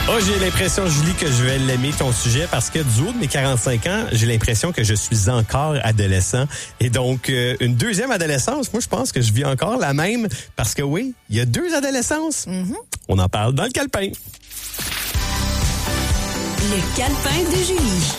Oh, j'ai l'impression, Julie, que je vais l'aimer ton sujet parce que du haut de mes 45 ans, j'ai l'impression que je suis encore adolescent. Et donc, une deuxième adolescence, moi, je pense que je vis encore la même parce que oui, il y a 2 adolescences. Mm-hmm. On en parle dans le calepin. Le calepin de Julie.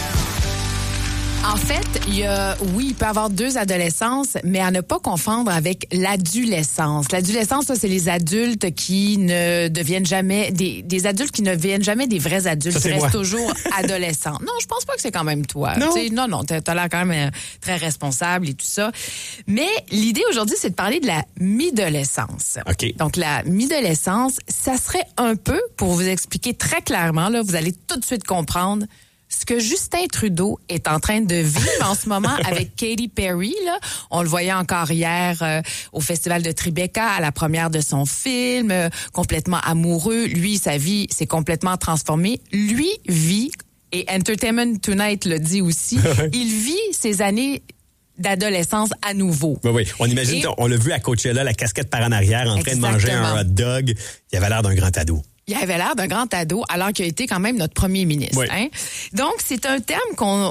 En fait, il peut y avoir 2 adolescences, mais à ne pas confondre avec l'adolescence. L'adolescence, ça, c'est les adultes qui ne deviennent jamais des adultes qui ne deviennent jamais des vrais adultes. Ils restent toujours adolescents. Non, je pense pas que c'est quand même toi. Non, t'as l'air quand même très responsable et tout ça. Mais l'idée aujourd'hui, c'est de parler de la mi-adolescence. OK. Donc, la mi-adolescence, ça serait un peu, pour vous expliquer très clairement, là, vous allez tout de suite comprendre ce que Justin Trudeau est en train de vivre en ce moment avec Katy Perry, là. On le voyait encore hier au Festival de Tribeca, à la première de son film, complètement amoureux. Lui, sa vie s'est complètement transformée. Lui vit, et Entertainment Tonight le dit aussi, il vit ses années d'adolescence à nouveau. Oui. On imagine, on l'a vu à Coachella, la casquette par en arrière, en train de manger un hot dog. Il avait l'air d'un grand ado. Il avait l'air d'un grand ado, alors qu'il a été quand même notre premier ministre. Oui. Hein? Donc, c'est un terme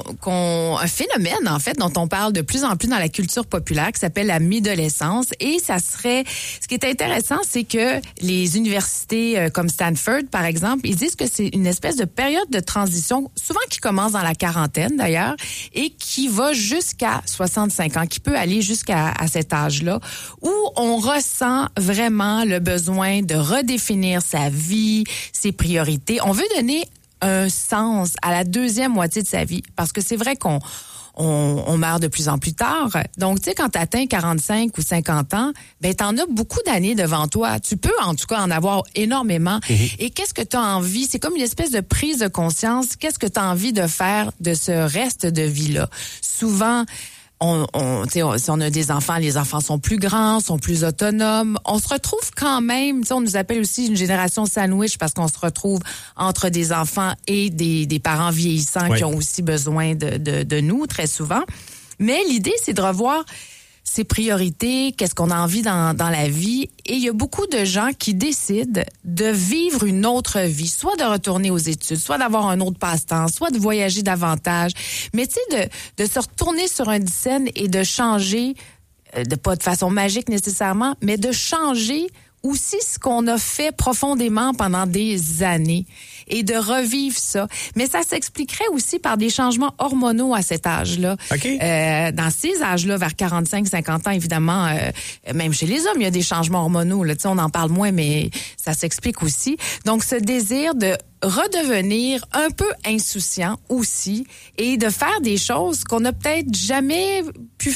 un phénomène, en fait, dont on parle de plus en plus dans la culture populaire, qui s'appelle la mi-adolescence. Et ce qui est intéressant, c'est que les universités comme Stanford, par exemple, ils disent que c'est une espèce de période de transition, souvent qui commence dans la quarantaine, d'ailleurs, et qui va jusqu'à 65 ans, qui peut aller jusqu'à cet âge-là, où on ressent vraiment le besoin de redéfinir sa vie, ses priorités. On veut donner un sens à la deuxième moitié de sa vie, parce que c'est vrai qu'on meurt de plus en plus tard. Donc, tu sais, quand tu atteins 45 ou 50 ans, ben t'en as beaucoup d'années devant toi. Tu peux, en tout cas, en avoir énormément. Mm-hmm. Et qu'est-ce que tu as envie? C'est comme une espèce de prise de conscience. Qu'est-ce que tu as envie de faire de ce reste de vie-là? Souvent, si on a des enfants, les enfants sont plus grands, sont plus autonomes. On se retrouve quand même, on nous appelle aussi une génération sandwich parce qu'on se retrouve entre des enfants et des parents vieillissants qui ont aussi besoin de nous très souvent. Mais l'idée, c'est de revoir ses priorités, qu'est-ce qu'on a envie dans la vie. Et il y a beaucoup de gens qui décident de vivre une autre vie, soit de retourner aux études, soit d'avoir un autre passe-temps, soit de voyager davantage. Mais tu sais, de se retourner sur un scène et de changer, pas de façon magique nécessairement, mais de changer aussi ce qu'on a fait profondément pendant des années et de revivre ça. Mais ça s'expliquerait aussi par des changements hormonaux à cet âge-là. Okay. Dans ces âges-là, vers 45-50 ans, évidemment, même chez les hommes, il y a des changements hormonaux. Là, on en parle moins, mais ça s'explique aussi. Donc, ce désir de redevenir un peu insouciant aussi et de faire des choses qu'on n'a peut-être jamais pu